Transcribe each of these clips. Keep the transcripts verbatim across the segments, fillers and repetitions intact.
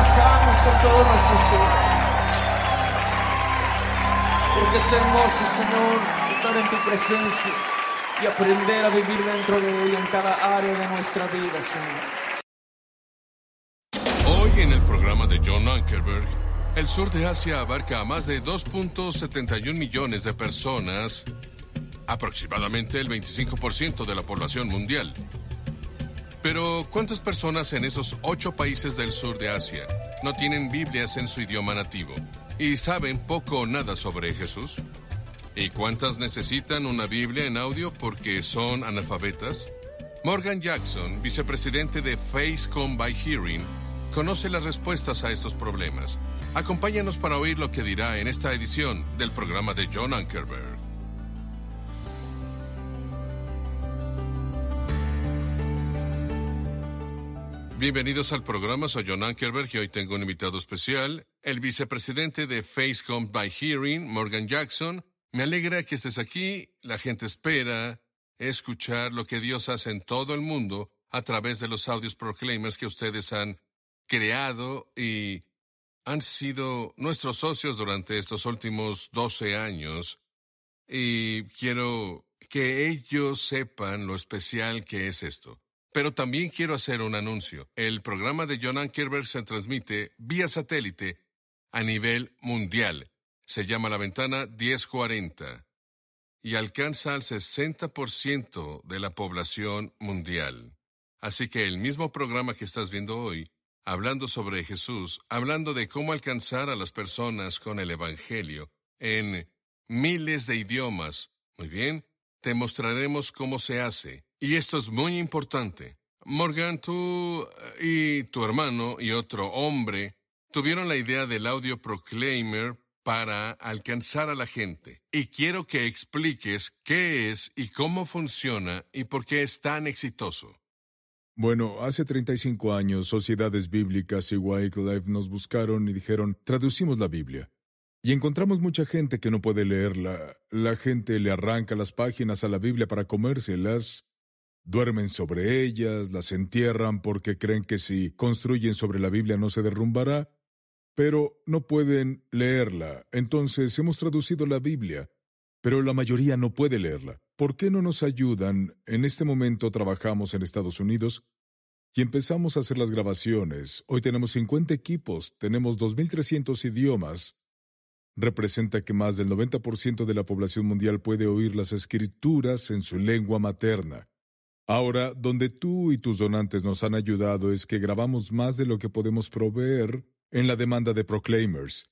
abrazarnos con todo nuestro ser. Porque es hermoso, Señor, estar en tu presencia y aprender a vivir dentro de ella en cada área de nuestra vida, Señor. Hoy en el programa de John Ankerberg, el sur de Asia abarca a más de dos punto setenta y uno millones de personas, aproximadamente el veinticinco por ciento de la población mundial. Pero, ¿cuántas personas en esos ocho países del sur de Asia no tienen Biblias en su idioma nativo y saben poco o nada sobre Jesús? ¿Y cuántas necesitan una Biblia en audio porque son analfabetas? Morgan Jackson, vicepresidente de Faith Come by Hearing, conoce las respuestas a estos problemas. Acompáñanos para oír lo que dirá en esta edición del programa de John Ankerberg. Bienvenidos al programa, soy John Ankerberg y hoy tengo un invitado especial, el vicepresidente de Faith Come by Hearing, Morgan Jackson. Me alegra que estés aquí. La gente espera escuchar lo que Dios hace en todo el mundo a través de los audios proclaimers que ustedes han creado y han sido nuestros socios durante estos últimos doce años. Y quiero que ellos sepan lo especial que es esto. Pero también quiero hacer un anuncio. El programa de John Ankerberg se transmite vía satélite a nivel mundial. Se llama La Ventana diez cuarenta y alcanza al sesenta por ciento de la población mundial. Así que el mismo programa que estás viendo hoy, hablando sobre Jesús, hablando de cómo alcanzar a las personas con el Evangelio en miles de idiomas. Muy bien, te mostraremos cómo se hace. Y esto es muy importante. Morgan, tú y tu hermano y otro hombre tuvieron la idea del audio proclaimer para alcanzar a la gente. Y quiero que expliques qué es y cómo funciona y por qué es tan exitoso. Bueno, hace treinta y cinco años, Sociedades Bíblicas y Wycliffe nos buscaron y dijeron, traducimos la Biblia. Y encontramos mucha gente que no puede leerla. La gente le arranca las páginas a la Biblia para comérselas. Duermen sobre ellas, las entierran porque creen que si construyen sobre la Biblia no se derrumbará, pero no pueden leerla. Entonces hemos traducido la Biblia, pero la mayoría no puede leerla. ¿Por qué no nos ayudan? En este momento trabajamos en Estados Unidos y empezamos a hacer las grabaciones. Hoy tenemos cincuenta equipos, tenemos dos mil trescientos idiomas. Representa que más del noventa por ciento de la población mundial puede oír las Escrituras en su lengua materna. Ahora, donde tú y tus donantes nos han ayudado es que grabamos más de lo que podemos proveer en la demanda de proclaimers.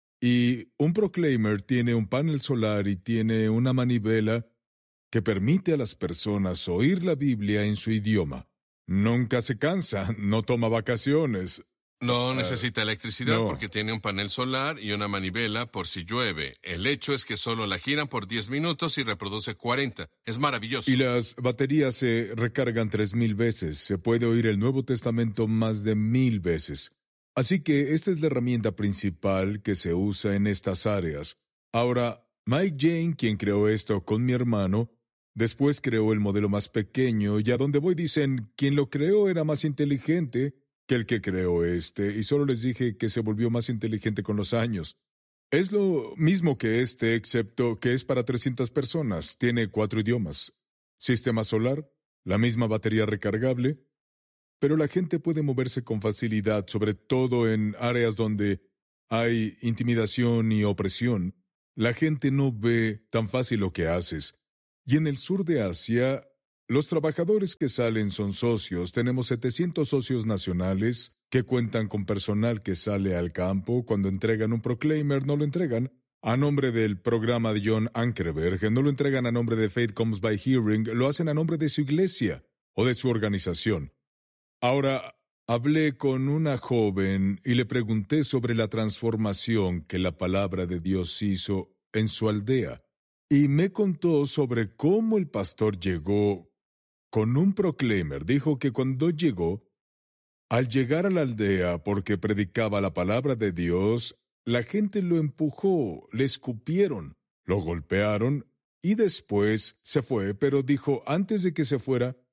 Y un proclaimer tiene un panel solar y tiene una manivela que permite a las personas oír la Biblia en su idioma. Nunca se cansa, no toma vacaciones. No necesita electricidad no. porque tiene un panel solar y una manivela por si llueve. El hecho es que solo la giran por diez minutos y reproduce cuarenta. Es maravilloso. Y las baterías se recargan tres mil veces. Se puede oír el Nuevo Testamento más de mil veces. Así que esta es la herramienta principal que se usa en estas áreas. Ahora, Mike Jane, quien creó esto con mi hermano, después creó el modelo más pequeño y a donde voy dicen, quien lo creó era más inteligente que el que creó este, y solo les dije que se volvió más inteligente con los años. Es lo mismo que este, excepto que es para trescientas personas, tiene cuatro idiomas, sistema solar, la misma batería recargable, pero la gente puede moverse con facilidad, sobre todo en áreas donde hay intimidación y opresión. La gente no ve tan fácil lo que haces. Y en el sur de Asia, los trabajadores que salen son socios. Tenemos setecientos socios nacionales que cuentan con personal que sale al campo. Cuando entregan un proclaimer, no lo entregan a nombre del programa de John Ankerberg, no lo entregan a nombre de Faith Comes by Hearing, lo hacen a nombre de su iglesia o de su organización. Ahora, hablé con una joven y le pregunté sobre la transformación que la palabra de Dios hizo en su aldea. Y me contó sobre cómo el pastor llegó con un proclaimer. Dijo que cuando llegó, al llegar a la aldea porque predicaba la palabra de Dios, la gente lo empujó, le escupieron, lo golpearon y después se fue, pero dijo, antes de que se fuera,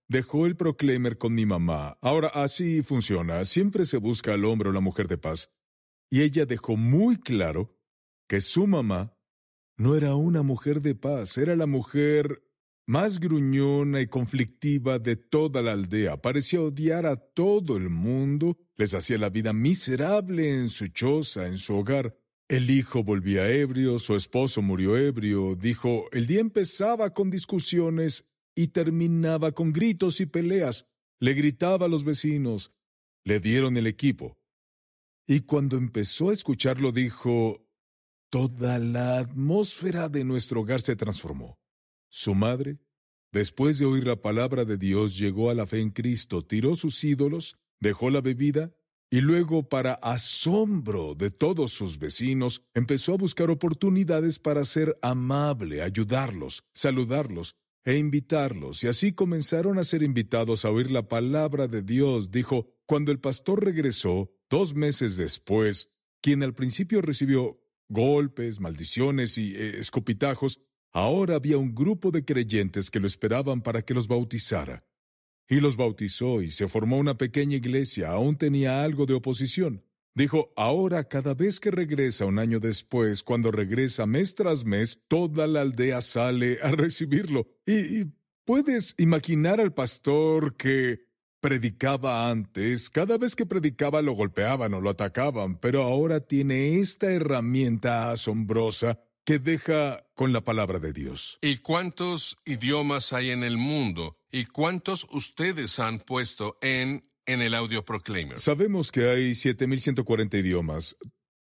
dejó el Proclaimer con mi mamá. Ahora, así funciona. Siempre se busca al hombre o la mujer de paz. Y ella dejó muy claro que su mamá no era una mujer de paz, era la mujer más gruñona y conflictiva de toda la aldea. Parecía odiar a todo el mundo, les hacía la vida miserable en su choza, en su hogar. El hijo volvía ebrio, su esposo murió ebrio. Dijo, el día empezaba con discusiones y terminaba con gritos y peleas. Le gritaba a los vecinos. Le dieron el equipo. Y cuando empezó a escucharlo, dijo, toda la atmósfera de nuestro hogar se transformó. Su madre, después de oír la palabra de Dios, llegó a la fe en Cristo, tiró sus ídolos, dejó la bebida, y luego, para asombro de todos sus vecinos, empezó a buscar oportunidades para ser amable, ayudarlos, saludarlos e invitarlos. Y así comenzaron a ser invitados a oír la palabra de Dios. Dijo, cuando el pastor regresó, dos meses después, quien al principio recibió golpes, maldiciones y eh, escopitajos, ahora había un grupo de creyentes que lo esperaban para que los bautizara. Y los bautizó y se formó una pequeña iglesia. Aún tenía algo de oposición. Dijo, ahora cada vez que regresa un año después, cuando regresa mes tras mes, toda la aldea sale a recibirlo. Y, y puedes imaginar al pastor que predicaba antes. Cada vez que predicaba lo golpeaban o lo atacaban, pero ahora tiene esta herramienta asombrosa que deja con la palabra de Dios. ¿Y cuántos idiomas hay en el mundo? ¿Y cuántos ustedes han puesto en, en el Audio Proclaimer? Sabemos que hay siete mil ciento cuarenta idiomas.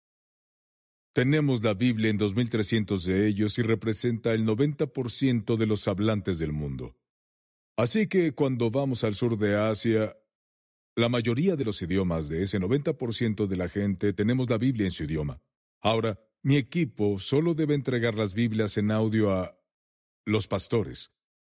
Tenemos la Biblia en dos mil trescientos de ellos y representa el noventa por ciento de los hablantes del mundo. Así que cuando vamos al sur de Asia, la mayoría de los idiomas de ese noventa por ciento de la gente tenemos la Biblia en su idioma. Ahora, mi equipo solo debe entregar las Biblias en audio a los pastores.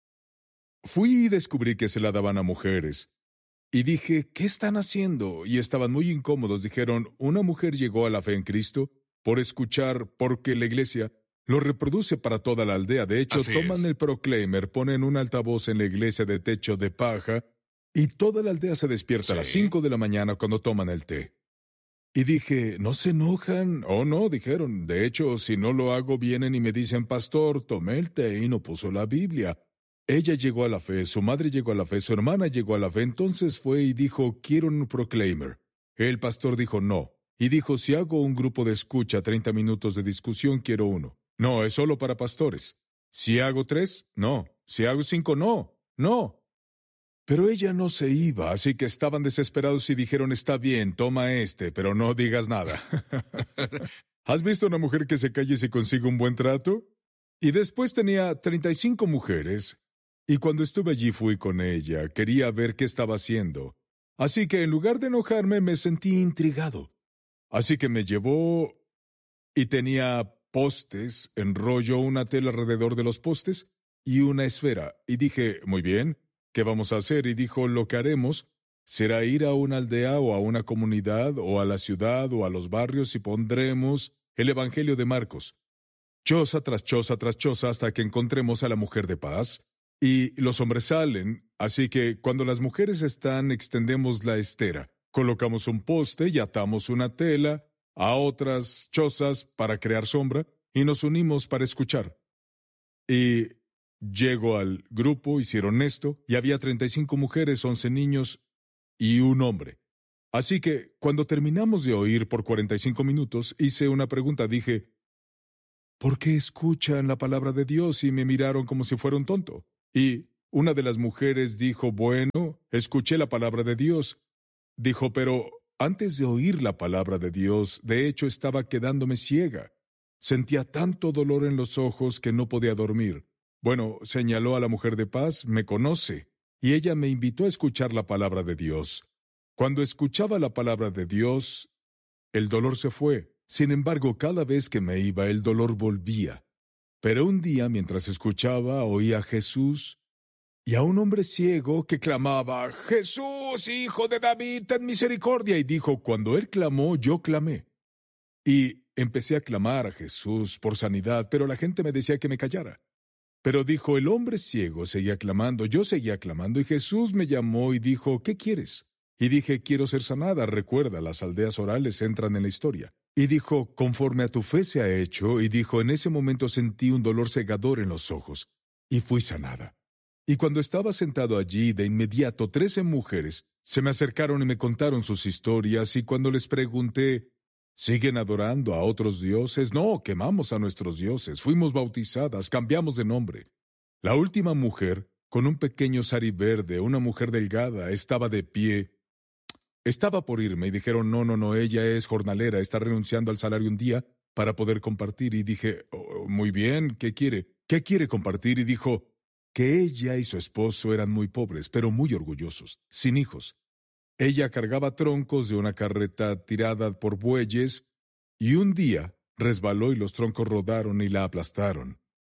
Fui y descubrí que se la daban a mujeres. Y dije, ¿qué están haciendo? Y estaban muy incómodos. Dijeron, una mujer llegó a la fe en Cristo por escuchar, porque la iglesia lo reproduce para toda la aldea. De hecho, Así toman es. el Proclaimer, ponen un altavoz en la iglesia de techo de paja, y toda la aldea se despierta a las Sí. cinco de la mañana cuando toman el té. Y dije, ¿no se enojan? Oh, no, dijeron. De hecho, si no lo hago, vienen y me dicen, pastor, tomé el té y no puso la Biblia. Ella llegó a la fe, su madre llegó a la fe, su hermana llegó a la fe. Entonces fue y dijo, quiero un Proclaimer. El pastor dijo, no. Y dijo, si hago un grupo de escucha, treinta minutos de discusión, quiero uno. No, es solo para pastores. Si hago tres, no. Si hago cinco, no. No. Pero ella no se iba, así que estaban desesperados y dijeron, está bien, toma este, pero no digas nada. ¿Has visto una mujer que se calla y se consigue un buen trato? Y después tenía treinta y cinco mujeres, y cuando estuve allí fui con ella, quería ver qué estaba haciendo. Así que en lugar de enojarme me sentí intrigado. Así que me llevó y tenía postes, enrolló una tela alrededor de los postes y una esfera. Y dije, muy bien, ¿qué vamos a hacer? Y dijo, lo que haremos será ir a una aldea o a una comunidad o a la ciudad o a los barrios y pondremos el Evangelio de Marcos, choza tras choza tras choza hasta que encontremos a la mujer de paz. Y los hombres salen, así que cuando las mujeres están, extendemos la estera, colocamos un poste y atamos una tela a otras chozas para crear sombra y nos unimos para escuchar. Y llego al grupo, hicieron esto, y había treinta y cinco mujeres, once niños y un hombre. Así que, cuando terminamos de oír por cuarenta y cinco minutos, hice una pregunta. Dije, ¿por qué escuchan la palabra de Dios? Y me miraron como si fuera un tonto. Y una de las mujeres dijo, bueno, escuché la palabra de Dios. Dijo, pero antes de oír la palabra de Dios, de hecho estaba quedándome ciega. Sentía tanto dolor en los ojos que no podía dormir. Bueno, señaló a la mujer de paz, me conoce, y ella me invitó a escuchar la palabra de Dios. Cuando escuchaba la palabra de Dios, el dolor se fue. Sin embargo, cada vez que me iba, el dolor volvía. Pero un día, mientras escuchaba, oí a Jesús y a un hombre ciego que clamaba, Jesús, hijo de David, ten misericordia. Y dijo, cuando él clamó, yo clamé. Y empecé a clamar a Jesús por sanidad, pero la gente me decía que me callara. Pero dijo, el hombre ciego seguía clamando, yo seguía clamando, y Jesús me llamó y dijo, ¿qué quieres? Y dije, quiero ser sanada. Recuerda, las aldeas orales entran en la historia. Y dijo, conforme a tu fe se ha hecho. Y dijo, en ese momento sentí un dolor cegador en los ojos, y fui sanada. Y cuando estaba sentado allí, de inmediato, trece mujeres se me acercaron y me contaron sus historias, y cuando les pregunté, ¿siguen adorando a otros dioses? No, quemamos a nuestros dioses, fuimos bautizadas, cambiamos de nombre. La última mujer, con un pequeño sari verde, una mujer delgada, estaba de pie. Estaba por irme y dijeron, no, no, no, ella es jornalera, está renunciando al salario un día para poder compartir. Y dije, oh, muy bien, ¿qué quiere? ¿Qué quiere compartir? Y dijo que ella y su esposo eran muy pobres, pero muy orgullosos, sin hijos. Ella cargaba troncos de una carreta tirada por bueyes y un día resbaló y los troncos rodaron y la aplastaron.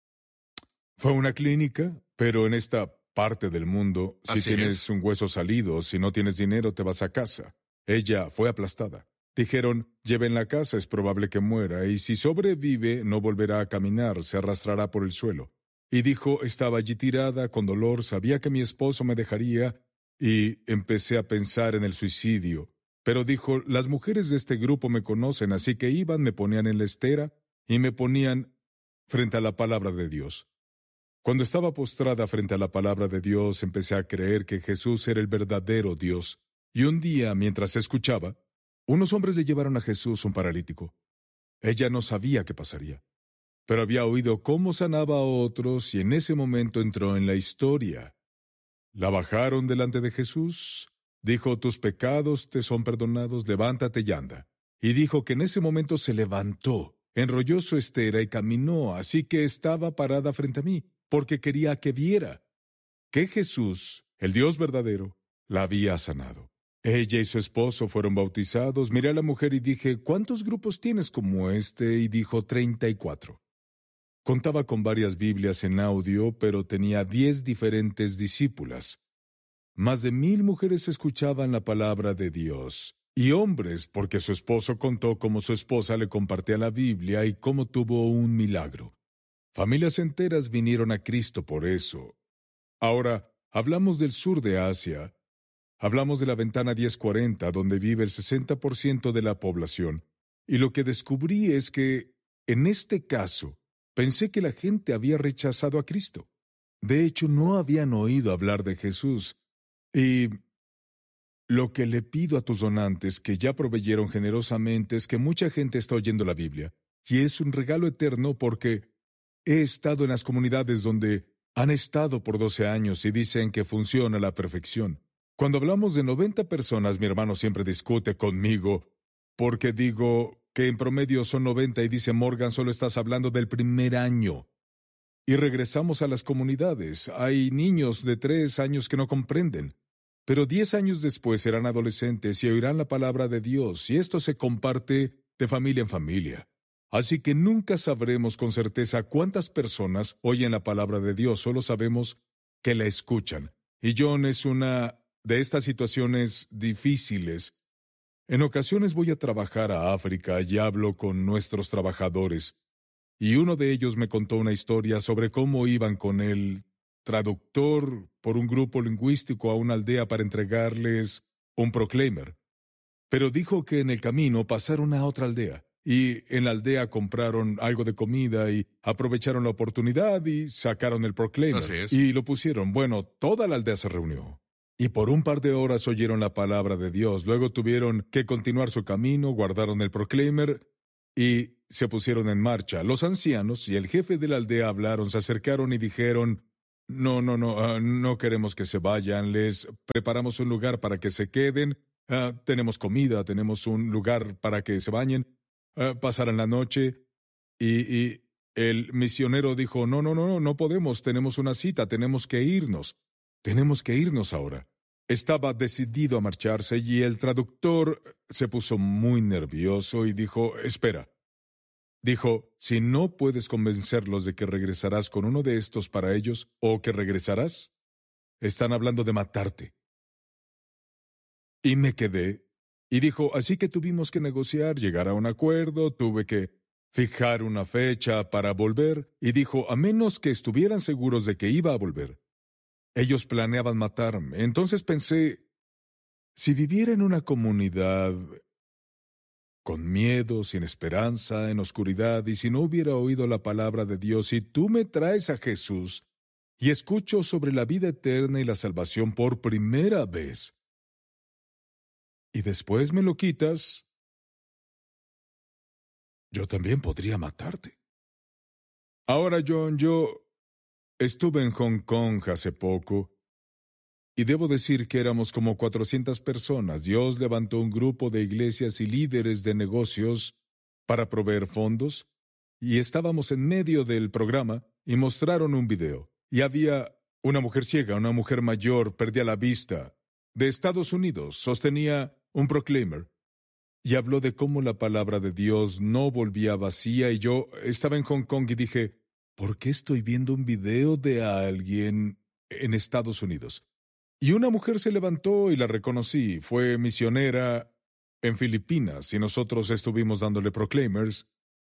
Fue una clínica, pero en esta parte del mundo, si Así tienes es. un hueso salido, si no tienes dinero, te vas a casa. Ella fue aplastada. Dijeron, llévenla a casa, es probable que muera, y si sobrevive, no volverá a caminar, se arrastrará por el suelo. Y dijo, estaba allí tirada, con dolor, sabía que mi esposo me dejaría, y empecé a pensar en el suicidio. Pero dijo, las mujeres de este grupo me conocen, así que iban, me ponían en la estera, y me ponían frente a la palabra de Dios. Cuando estaba postrada frente a la palabra de Dios, empecé a creer que Jesús era el verdadero Dios. Y un día, mientras escuchaba, unos hombres le llevaron a Jesús un paralítico. Ella no sabía qué pasaría, pero había oído cómo sanaba a otros y en ese momento entró en la historia. La bajaron delante de Jesús, dijo, tus pecados te son perdonados, levántate y anda. Y dijo que en ese momento se levantó, enrolló su estera y caminó, así que estaba parada frente a mí, porque quería que viera que Jesús, el Dios verdadero, la había sanado. Ella y su esposo fueron bautizados. Miré a la mujer y dije, ¿cuántos grupos tienes como este? Y dijo, treinta y cuatro. Contaba con varias Biblias en audio, pero tenía diez diferentes discípulas. Más de mil mujeres escuchaban la palabra de Dios, y hombres, porque su esposo contó cómo su esposa le compartía la Biblia y cómo tuvo un milagro. Familias enteras vinieron a Cristo por eso. Ahora, hablamos del sur de Asia. Hablamos de la ventana diez cuarenta, donde vive el sesenta por ciento de la población. Y lo que descubrí es que, en este caso, pensé que la gente había rechazado a Cristo. De hecho, no habían oído hablar de Jesús. Y lo que le pido a tus donantes, que ya proveyeron generosamente, es que mucha gente está oyendo la Biblia. Y es un regalo eterno porque he estado en las comunidades donde han estado por doce años y dicen que funciona a la perfección. Cuando hablamos de noventa personas, mi hermano siempre discute conmigo porque digo que en promedio son noventa y dice, Morgan, solo estás hablando del primer año. Y regresamos a las comunidades. Hay niños de tres años que no comprenden, pero diez años después serán adolescentes y oirán la palabra de Dios, y esto se comparte de familia en familia. Así que nunca sabremos con certeza cuántas personas oyen la palabra de Dios, solo sabemos que la escuchan. Y John es una de estas situaciones difíciles. En ocasiones voy a trabajar a África y hablo con nuestros trabajadores, y uno de ellos me contó una historia sobre cómo iban con el traductor por un grupo lingüístico a una aldea para entregarles un proclaimer. Pero dijo que en el camino pasaron a otra aldea, y en la aldea compraron algo de comida y aprovecharon la oportunidad y sacaron el proclaimer. Así es. Y lo pusieron. Bueno, toda la aldea se reunió. Y por un par de horas oyeron la palabra de Dios. Luego tuvieron que continuar su camino, guardaron el proclaimer y se pusieron en marcha. Los ancianos y el jefe de la aldea hablaron, se acercaron y dijeron, no, no, no, uh, no queremos que se vayan, les preparamos un lugar para que se queden, uh, tenemos comida, tenemos un lugar para que se bañen, uh, pasarán la noche. Y, y el misionero dijo, no, no, no, no, no podemos, tenemos una cita, tenemos que irnos, tenemos que irnos ahora. Estaba decidido a marcharse y el traductor se puso muy nervioso y dijo, espera. Dijo, si no puedes convencerlos de que regresarás con uno de estos para ellos o que regresarás, están hablando de matarte. Y me quedé y dijo, así que tuvimos que negociar, llegar a un acuerdo, tuve que fijar una fecha para volver, y dijo, a menos que estuvieran seguros de que iba a volver. Ellos planeaban matarme. Entonces pensé, si viviera en una comunidad con miedo, sin esperanza, en oscuridad, y si no hubiera oído la palabra de Dios, y tú me traes a Jesús, y escucho sobre la vida eterna y la salvación por primera vez, y después me lo quitas, yo también podría matarte. Ahora, John, yo estuve en Hong Kong hace poco, y debo decir que éramos como cuatrocientas personas. Dios levantó un grupo de iglesias y líderes de negocios para proveer fondos, y estábamos en medio del programa y mostraron un video. Y había una mujer ciega, una mujer mayor, perdía la vista, de Estados Unidos, sostenía un proclaimer, y habló de cómo la palabra de Dios no volvía vacía, y yo estaba en Hong Kong y dije, ¿por qué estoy viendo un video de alguien en Estados Unidos? Y una mujer se levantó y la reconocí. Fue misionera en Filipinas y nosotros estuvimos dándole proclaimers.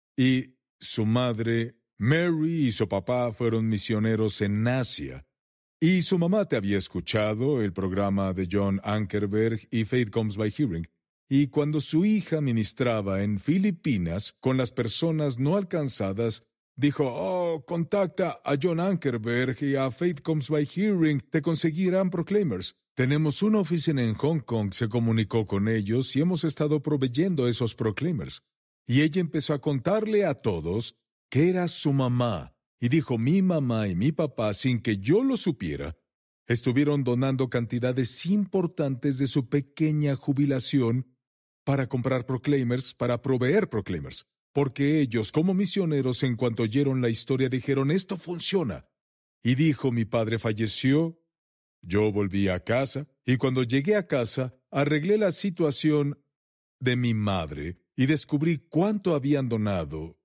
Y su madre, Mary, y su papá fueron misioneros en Asia. Y su mamá te había escuchado el programa de John Ankerberg y Faith Comes by Hearing. Y cuando su hija ministraba en Filipinas con las personas no alcanzadas, dijo, oh, contacta a John Ankerberg y a Faith Comes by Hearing, te conseguirán proclaimers. Tenemos una oficina en Hong Kong, se comunicó con ellos y hemos estado proveyendo esos proclaimers. Y ella empezó a contarle a todos que era su mamá. Y dijo, mi mamá y mi papá, sin que yo lo supiera, estuvieron donando cantidades importantes de su pequeña jubilación para comprar proclaimers, para proveer proclaimers. Porque ellos, como misioneros, en cuanto oyeron la historia, dijeron, esto funciona. Y dijo, mi padre falleció, yo volví a casa, y cuando llegué a casa, arreglé la situación de mi madre, y descubrí cuánto habían donado.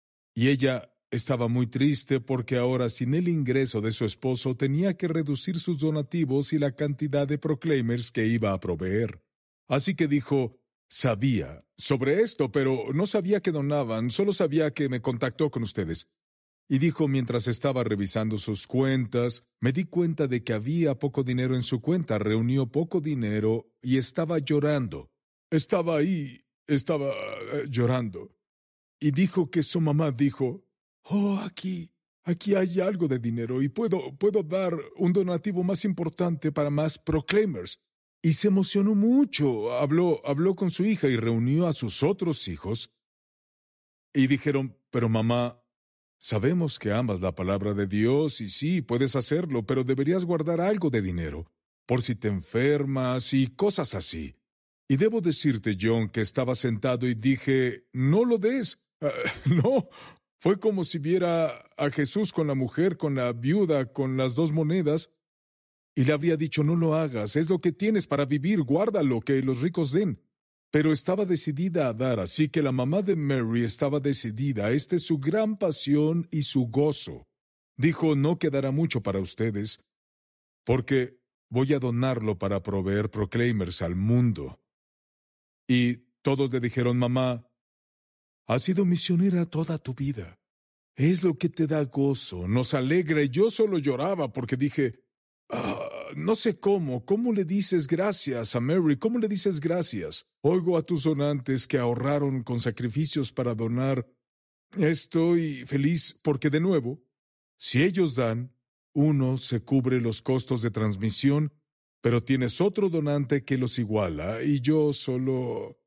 Y ella estaba muy triste porque ahora, sin el ingreso de su esposo, tenía que reducir sus donativos y la cantidad de proclaimers que iba a proveer. Así que dijo, sabía sobre esto, pero no sabía que donaban, solo sabía que me contactó con ustedes. Y dijo, mientras estaba revisando sus cuentas, me di cuenta de que había poco dinero en su cuenta, reunió poco dinero y estaba llorando. Estaba ahí, estaba uh, llorando. Y dijo que su mamá dijo, oh, aquí, aquí hay algo de dinero y puedo, puedo dar un donativo más importante para más proclaimers. Y se emocionó mucho, habló, habló con su hija y reunió a sus otros hijos. Y dijeron, pero mamá, sabemos que amas la palabra de Dios y sí, puedes hacerlo, pero deberías guardar algo de dinero, por si te enfermas y cosas así. Y debo decirte, John, que estaba sentado y dije, no lo des, uh, no. Fue como si viera a Jesús con la mujer, con la viuda, con las dos monedas, y le habría dicho, no lo hagas, es lo que tienes para vivir, guárdalo, que los ricos den. Pero estaba decidida a dar, así que la mamá de Mary estaba decidida, esta es su gran pasión y su gozo. Dijo, no quedará mucho para ustedes, porque voy a donarlo para proveer proclaimers al mundo. Y todos le dijeron, mamá, has sido misionera toda tu vida. Es lo que te da gozo, nos alegra, y yo solo lloraba porque dije, ah, no sé cómo, ¿cómo le dices gracias a Mary? ¿Cómo le dices gracias? Oigo a tus donantes que ahorraron con sacrificios para donar. Estoy feliz porque, de nuevo, si ellos dan, uno se cubre los costos de transmisión, pero tienes otro donante que los iguala, y yo solo...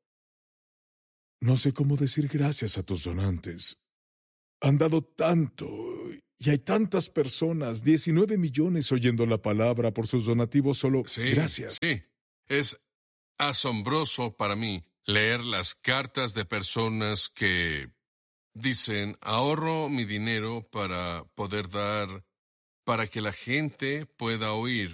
No sé cómo decir gracias a tus donantes. Han dado tanto, y hay tantas personas, diecinueve millones oyendo la palabra por sus donativos, solo Sí, gracias. Sí, es asombroso para mí leer las cartas de personas que dicen, ahorro mi dinero para poder dar, para que la gente pueda oír